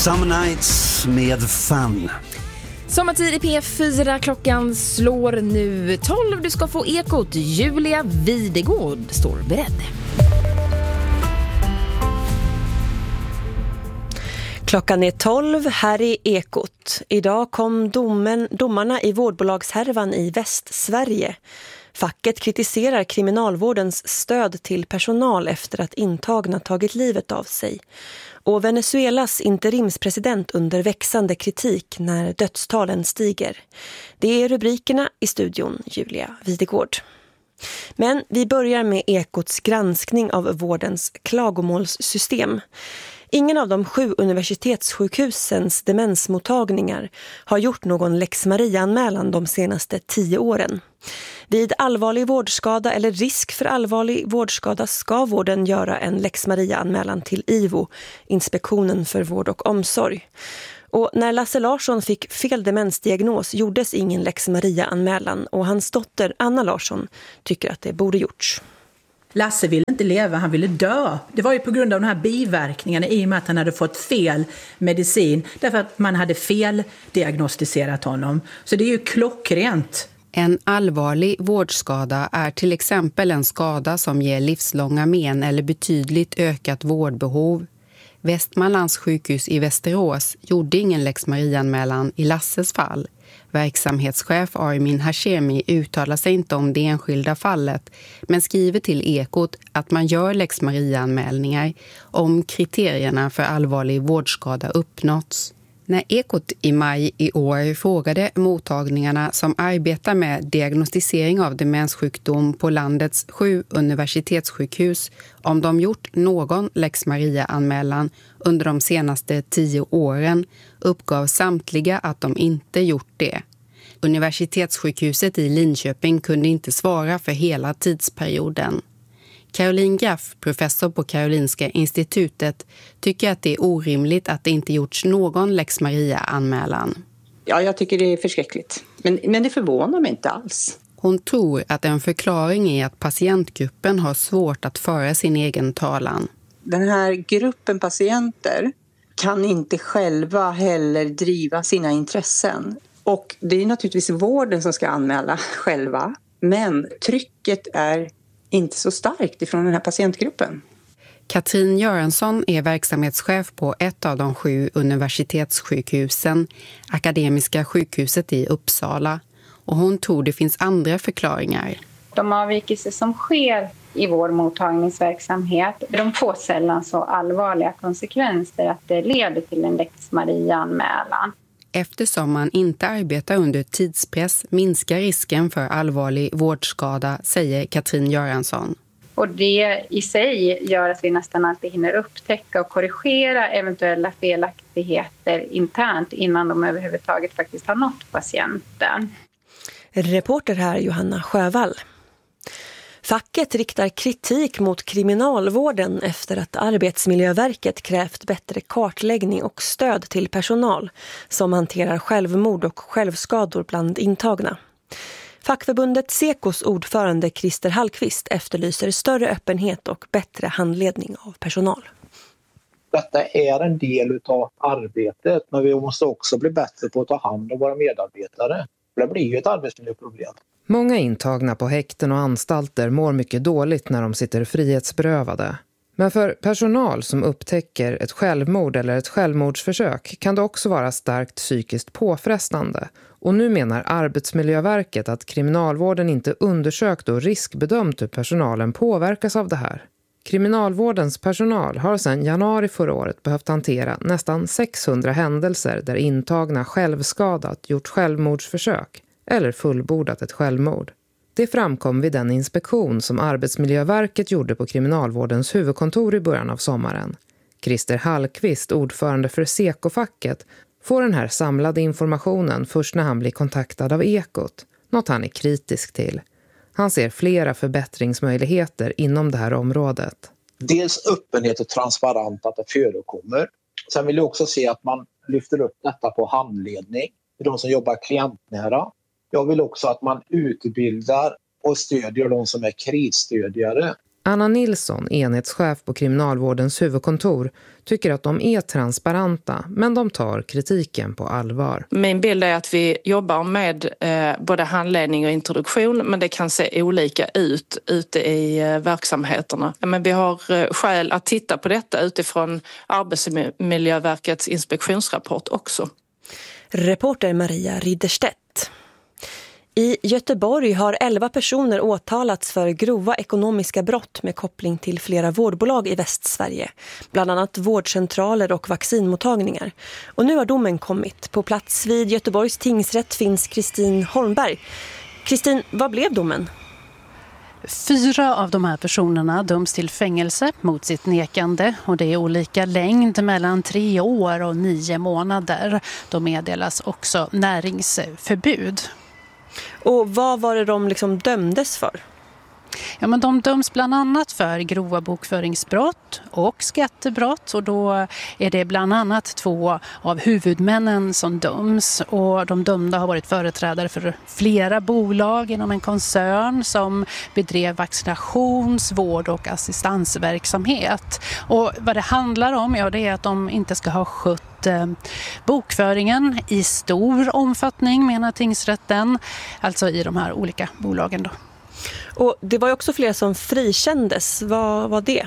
Summer Nights med Fun. Sommartid i P4, klockan slår nu 12. Du ska få Ekot. Julia Videgård står beredd. Klockan är 12, här i Ekot. Idag kom domarna i vårdbolagshärvan i Västsverige. Facket kritiserar kriminalvårdens stöd till personal efter att intagna tagit livet av sig. Och Venezuelas interimspresident under växande kritik när dödstalen stiger. Det är rubrikerna i studion, Julia Videgård. Men vi börjar med Ekots granskning av vårdens klagomålssystem. Ingen av de 7 universitetssjukhusens demensmottagningar har gjort någon Lex Maria-anmälan de senaste 10 åren. Vid allvarlig vårdskada eller risk för allvarlig vårdskada ska vården göra en Lex Maria-anmälan till IVO, Inspektionen för vård och omsorg. Och när Lasse Larsson fick fel demensdiagnos gjordes ingen Lex Maria-anmälan och hans dotter Anna Larsson tycker att det borde gjorts. Lasse ville inte leva, han ville dö. Det var ju på grund av de här biverkningarna i och med att han hade fått fel medicin. Därför att man hade fel diagnostiserat honom. Så det är ju klockrent. En allvarlig vårdskada är till exempel en skada som ger livslånga men eller betydligt ökat vårdbehov. Västmanlands sjukhus i Västerås gjorde ingen Lex Maria-anmälan i Lasses fall. Verksamhetschef Armin Hashemi uttalar sig inte om det enskilda fallet men skriver till Ekot att man gör Lex Maria-anmälningar om kriterierna för allvarlig vårdskada uppnåtts. När Ekot i maj i år frågade mottagningarna som arbetar med diagnostisering av demenssjukdom på landets 7 universitetssjukhus om de gjort någon Lex Maria-anmälan under de senaste 10 åren uppgav samtliga att de inte gjort det. Universitetssjukhuset i Linköping kunde inte svara för hela tidsperioden. Caroline Graff, professor på Karolinska institutet, tycker att det är orimligt att det inte gjorts någon Lex Maria-anmälan. Ja, jag tycker det är förskräckligt. Men det förvånar mig inte alls. Hon tror att en förklaring är att patientgruppen har svårt att föra sin egen talan. Den här gruppen patienter kan inte själva heller driva sina intressen. Och det är naturligtvis vården som ska anmäla själva. Men trycket är inte så starkt ifrån den här patientgruppen. Katrin Göransson är verksamhetschef på ett av de 7 universitetssjukhusen, Akademiska sjukhuset i Uppsala. Och hon tror det finns andra förklaringar. De avvikelser som sker i vår mottagningsverksamhet, de får sällan så allvarliga konsekvenser att det leder till en Lex Maria-anmälan. Eftersom man inte arbetar under tidspress minskar risken för allvarlig vårdskada, säger Katrin Göransson. Och det i sig gör att vi nästan alltid hinner upptäcka och korrigera eventuella felaktigheter internt innan de överhuvudtaget faktiskt har nått patienten. Reporter här Johanna Sjövall. Facket riktar kritik mot kriminalvården efter att Arbetsmiljöverket krävt bättre kartläggning och stöd till personal som hanterar självmord och självskador bland intagna. Fackförbundet Sekos ordförande Christer Hallqvist efterlyser större öppenhet och bättre handledning av personal. Detta är en del av arbetet, men vi måste också bli bättre på att ta hand om våra medarbetare. Det blir ju ett arbetsmiljöproblem. Många intagna på häkten och anstalter mår mycket dåligt när de sitter frihetsberövade. Men för personal som upptäcker ett självmord eller ett självmordsförsök kan det också vara starkt psykiskt påfrestande. Och nu menar Arbetsmiljöverket att kriminalvården inte undersökt och riskbedömt hur personalen påverkas av det här. Kriminalvårdens personal har sedan januari förra året behövt hantera nästan 600 händelser där intagna självskadat gjort självmordsförsök eller fullbordat ett självmord. Det framkom vid den inspektion som Arbetsmiljöverket gjorde på kriminalvårdens huvudkontor i början av sommaren. Christer Hallqvist, ordförande för Seko-facket, får den här samlade informationen först när han blir kontaktad av Ekot, något han är kritisk till. Han ser flera förbättringsmöjligheter inom det här området. Dels öppenhet och transparent att det förekommer. Sen vill jag också se att man lyfter upp detta på handledning för de som jobbar klientnära. Jag vill också att man utbildar och stödjer de som är krisstödjare. Anna Nilsson, enhetschef på kriminalvårdens huvudkontor, tycker att de är transparenta, men de tar kritiken på allvar. Min bild är att vi jobbar med både handledning och introduktion, men det kan se olika ut ute i verksamheterna. Men vi har skäl att titta på detta utifrån Arbetsmiljöverkets inspektionsrapport också. Reporter Maria Ridderstedt. I Göteborg har 11 personer åtalats för grova ekonomiska brott med koppling till flera vårdbolag i Västsverige. Bland annat vårdcentraler och vaccinmottagningar. Och nu har domen kommit. På plats vid Göteborgs tingsrätt finns Kristin Holmberg. Kristin, vad blev domen? 4 av de här personerna döms till fängelse mot sitt nekande och det är olika längd mellan 3 år och 9 månader. De meddelas också näringsförbud. Och vad var det de dömdes för? Ja, men de döms bland annat för grova bokföringsbrott och skattebrott och då är det bland annat 2 av huvudmännen som döms och de dömda har varit företrädare för flera bolag inom en koncern som bedrev vaccinations-, vård- och assistansverksamhet. Och vad det handlar om, ja, det är att de inte ska ha skött bokföringen i stor omfattning, menar tingsrätten, alltså i de här olika bolagen då. Och det var ju också flera som frikändes. Vad var det?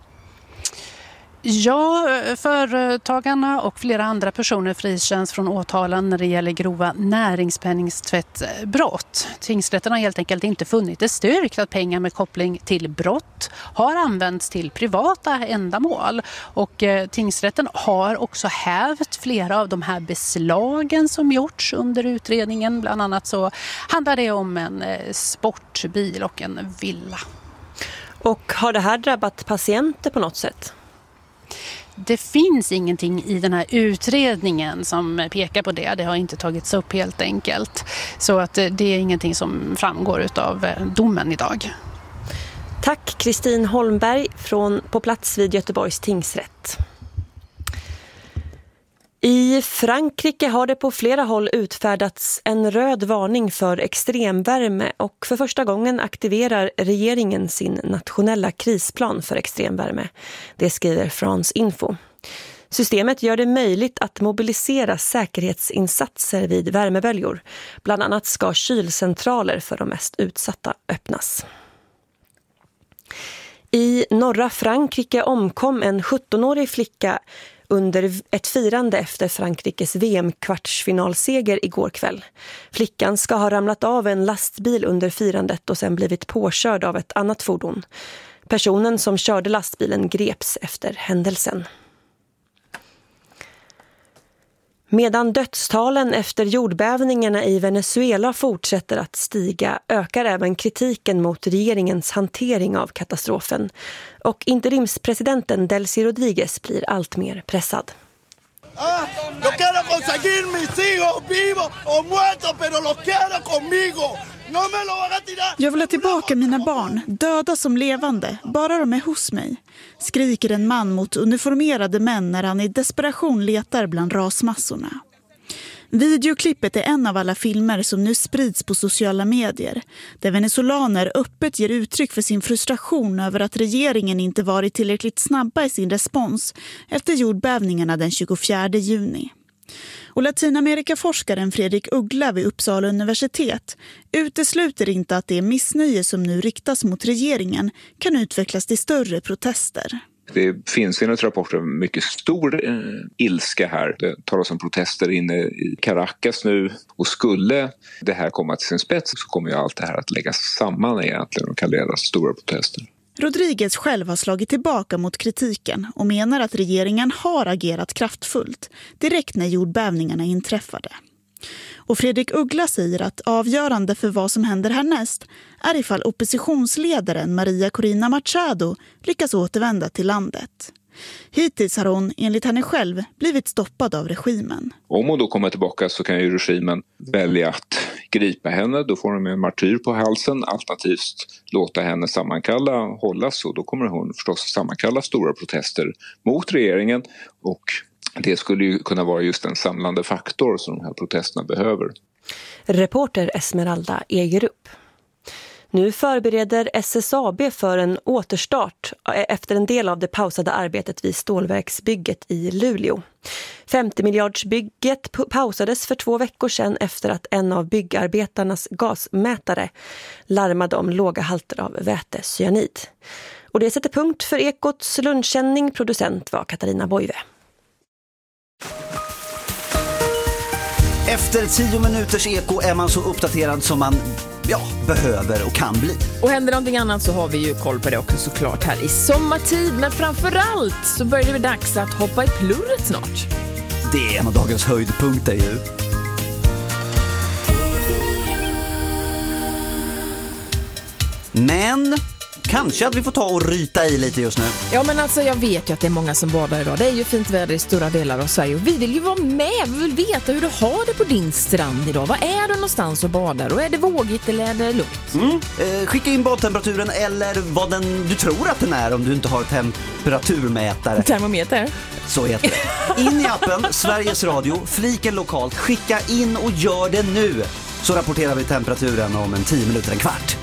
Ja, företagarna och flera andra personer frikänns från åtalen när det gäller grova näringspenningstvättbrott. Tingsrätten har helt enkelt inte funnit det styrkt att pengar med koppling till brott har använts till privata ändamål. Och tingsrätten har också hävt flera av de här beslagen som gjorts under utredningen. Bland annat så handlar det om en sportbil och en villa. Och har det här drabbat patienter på något sätt? Det finns ingenting i den här utredningen som pekar på det. Det har inte tagits upp helt enkelt. Så att det är ingenting som framgår av domen idag. Tack Kristin Holmberg på plats vid Göteborgs tingsrätt. I Frankrike har det på flera håll utfärdats en röd varning för extremvärme och för första gången aktiverar regeringen sin nationella krisplan för extremvärme. Det skriver France Info. Systemet gör det möjligt att mobilisera säkerhetsinsatser vid värmeböljor. Bland annat ska kylcentraler för de mest utsatta öppnas. I norra Frankrike omkom en 17-årig flicka under ett firande efter Frankrikes VM-kvartsfinalseger igår kväll. Flickan ska ha ramlat av en lastbil under firandet och sen blivit påkörd av ett annat fordon. Personen som körde lastbilen greps efter händelsen. Medan dödstalen efter jordbävningarna i Venezuela fortsätter att stiga ökar även kritiken mot regeringens hantering av katastrofen. Och interimspresidenten Delcy Rodríguez blir allt mer pressad. Yo quiero conseguir mis hijos vivos o muertos, pero los quiero conmigo. No me lo van a tirar. Jag vill ha tillbaka mina barn, döda som levande, bara de är hos mig. Skriker en man mot uniformerade män när han i desperation letar bland rasmassorna. Videoklippet är en av alla filmer som nu sprids på sociala medier, där venezolaner öppet ger uttryck för sin frustration över att regeringen inte varit tillräckligt snabba i sin respons efter jordbävningarna den 24 juni. Och Latinamerikaforskaren Fredrik Uggla vid Uppsala universitet utesluter inte att det missnöje som nu riktas mot regeringen kan utvecklas till större protester. Det finns enligt rapporter mycket stor ilska här. Det talas om protester inne i Caracas nu. Och skulle det här komma till sin spets så kommer ju allt det här att läggas samman egentligen och kan leda till stora protester. Rodríguez själv har slagit tillbaka mot kritiken och menar att regeringen har agerat kraftfullt direkt när jordbävningarna inträffade. Och Fredrik Uggla säger att avgörande för vad som händer härnäst är ifall oppositionsledaren Maria Corina Machado lyckas återvända till landet. Hittills har hon, enligt henne själv, blivit stoppad av regimen. Om hon då kommer tillbaka så kan ju regimen välja att gripa henne. Då får de en martyr på halsen. Alternativt låta henne hållas. Och då kommer hon förstås sammankalla stora protester mot regeringen. Och det skulle ju kunna vara just en samlande faktor som de här protesterna behöver. Reporter Esmeralda Egerup. Nu förbereder SSAB för en återstart efter en del av det pausade arbetet vid stålverksbygget i Luleå. 50-miljardsbygget pausades för 2 veckor sedan efter att en av byggarbetarnas gasmätare larmade om låga halter av vätecyanid. Och det sätter punkt för Ekots lunchsändning. Producent var Katarina Boive. Efter 10 minuters Eko är man så uppdaterad som man behöver och kan bli. Och händer någonting annat så har vi ju koll på det också såklart här i sommartid. Men framförallt så börjar det bli dags att hoppa i plurret snart. Det är en av dagens höjdpunkter ju. Men kanske att vi får ta och ryta i lite just nu. Ja, men alltså jag vet ju att det är många som badar idag. Det är ju fint väder i stora delar av Sverige. Och vi vill ju vara med. Vi vill veta hur du har det på din strand idag. Var är du någonstans och badar? Och är det vågigt eller är det lugnt? Skicka in badtemperaturen eller vad du tror att den är om du inte har temperaturmätare. Termometer. Så heter det. In i appen Sveriges Radio, fliken lokalt. Skicka in och gör det nu. Så rapporterar vi temperaturen om 10 minuter, en kvart.